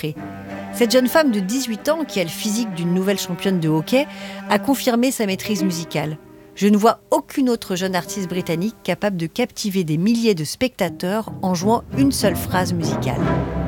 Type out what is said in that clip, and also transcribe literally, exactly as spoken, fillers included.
enregistrée. Cette jeune femme de dix-huit ans, qui a le physique d'une nouvelle championne de hockey, a confirmé sa maîtrise musicale. Je ne vois aucune autre jeune artiste britannique capable de captiver des milliers de spectateurs en jouant une seule phrase musicale.